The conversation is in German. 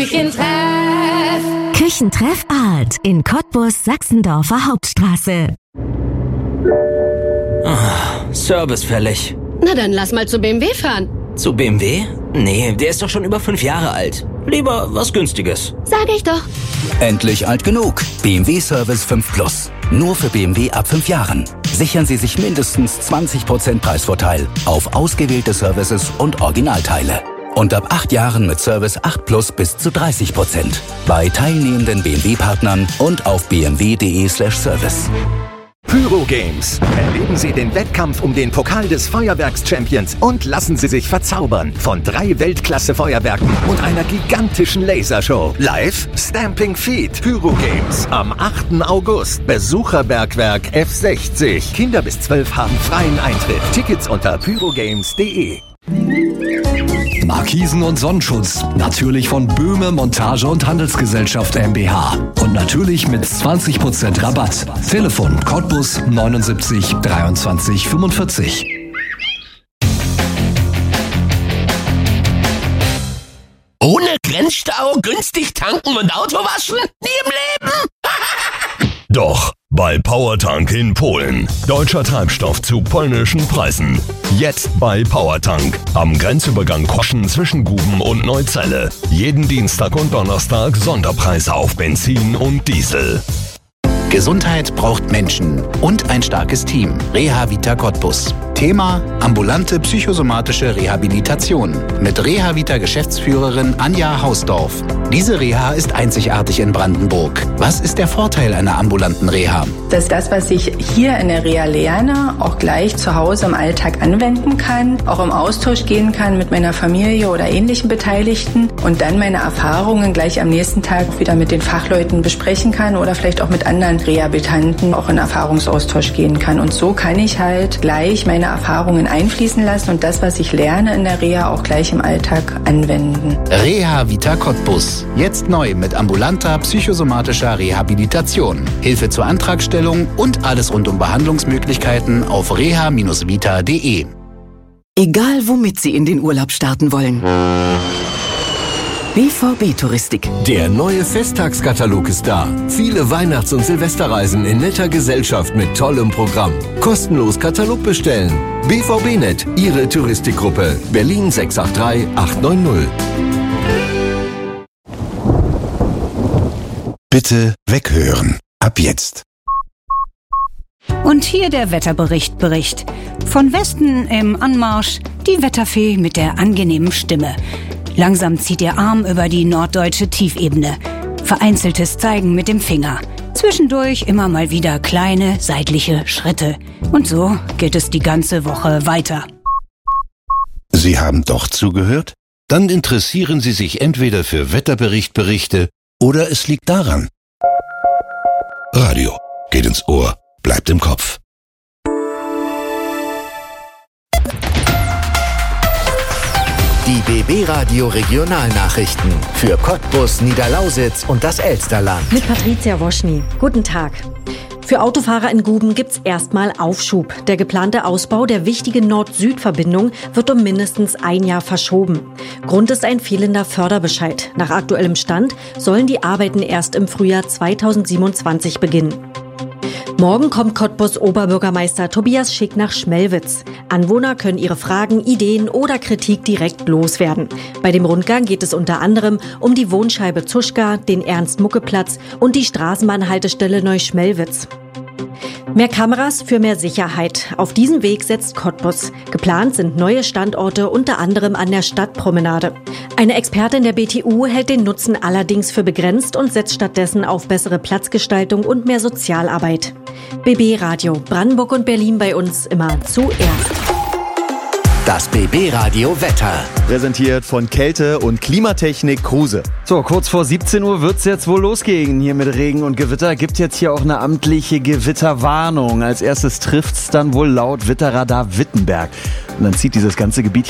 Küchentreff Art in Cottbus, Sachsendorfer Hauptstraße. Service fällig. Na dann lass mal zu BMW fahren. Zu BMW? Nee, der ist doch schon über 5 Jahre alt. Lieber was Günstiges. Sag ich doch. Endlich alt genug. BMW Service 5 Plus. Nur für BMW ab 5 Jahren. Sichern Sie sich mindestens 20% Preisvorteil auf ausgewählte Services und Originalteile. Und ab 8 Jahren mit Service 8 Plus bis zu 30%. Bei teilnehmenden BMW-Partnern und auf bmw.de/service. Pyro Games. Erleben Sie den Wettkampf um den Pokal des Feuerwerks-Champions und lassen Sie sich verzaubern von 3 Weltklasse-Feuerwerken und einer gigantischen Lasershow. Live Stamping Feet. Pyro Games am 8. August. Besucherbergwerk F60. Kinder bis 12 haben freien Eintritt. Tickets unter pyrogames.de. Markisen und Sonnenschutz. Natürlich von Böhme Montage und Handelsgesellschaft mbH. Und natürlich mit 20% Rabatt. Telefon Cottbus 79 23 45. Ohne Grenzstau günstig tanken und Auto waschen? Nie im Leben! Doch, bei PowerTank in Polen. Deutscher Treibstoff zu polnischen Preisen. Jetzt bei PowerTank. Am Grenzübergang Kroschen zwischen Guben und Neuzelle. Jeden Dienstag und Donnerstag Sonderpreise auf Benzin und Diesel. Gesundheit braucht Menschen und ein starkes Team. Rehavita Cottbus. Thema: ambulante psychosomatische Rehabilitation mit Rehavita-Geschäftsführerin Anja Hausdorf. Diese Reha ist einzigartig in Brandenburg. Was ist der Vorteil einer ambulanten Reha? Dass das, was ich hier in der Reha lerne, auch gleich zu Hause im Alltag anwenden kann, auch im Austausch gehen kann mit meiner Familie oder ähnlichen Beteiligten und dann meine Erfahrungen gleich am nächsten Tag wieder mit den Fachleuten besprechen kann oder vielleicht auch mit anderen Rehabilitanten auch in Erfahrungsaustausch gehen kann. Und so kann ich halt gleich meine Erfahrungen einfließen lassen und das, was ich lerne in der Reha, auch gleich im Alltag anwenden. Rehavita Cottbus. Jetzt neu mit ambulanter psychosomatischer Rehabilitation. Hilfe zur Antragstellung und alles rund um Behandlungsmöglichkeiten auf reha-vita.de. Egal womit Sie in den Urlaub starten wollen. BVB Touristik. Der neue Festtagskatalog ist da. Viele Weihnachts- und Silvesterreisen in netter Gesellschaft mit tollem Programm. Kostenlos Katalog bestellen. BVB-Net, Ihre Touristikgruppe. Berlin 683 890. Bitte weghören. Ab jetzt. Und hier der Wetterbericht. Von Westen im Anmarsch die Wetterfee mit der angenehmen Stimme. Langsam zieht ihr Arm über die norddeutsche Tiefebene. Vereinzeltes Zeigen mit dem Finger. Zwischendurch immer mal wieder kleine seitliche Schritte. Und so geht es die ganze Woche weiter. Sie haben doch zugehört? Dann interessieren Sie sich entweder für Wetterberichte oder es liegt daran. Radio geht ins Ohr, bleibt im Kopf. Die BB Radio Regionalnachrichten für Cottbus, Niederlausitz und das Elsterland. Mit Patricia Woschny. Guten Tag. Für Autofahrer in Guben gibt's erstmal Aufschub. Der geplante Ausbau der wichtigen Nord-Süd-Verbindung wird um mindestens ein Jahr verschoben. Grund ist ein fehlender Förderbescheid. Nach aktuellem Stand sollen die Arbeiten erst im Frühjahr 2027 beginnen. Morgen kommt Cottbus Oberbürgermeister Tobias Schick nach Schmelwitz. Anwohner können ihre Fragen, Ideen oder Kritik direkt loswerden. Bei dem Rundgang geht es unter anderem um die Wohnscheibe Zuschka, den Ernst-Mucke-Platz und die Straßenbahnhaltestelle Neuschmelwitz. Mehr Kameras für mehr Sicherheit. Auf diesen Weg setzt Cottbus. Geplant sind neue Standorte, unter anderem an der Stadtpromenade. Eine Expertin der BTU hält den Nutzen allerdings für begrenzt und setzt stattdessen auf bessere Platzgestaltung und mehr Sozialarbeit. BB Radio, Brandenburg und Berlin bei uns immer zuerst. Das BB Radio Wetter. Präsentiert von Kälte- und Klimatechnik Kruse. So, kurz vor 17 Uhr wird's jetzt wohl losgehen hier mit Regen und Gewitter. Gibt jetzt hier auch eine amtliche Gewitterwarnung. Als erstes trifft's dann wohl laut Wetterradar Wittenberg. Und dann zieht dieses ganze Gebiet hier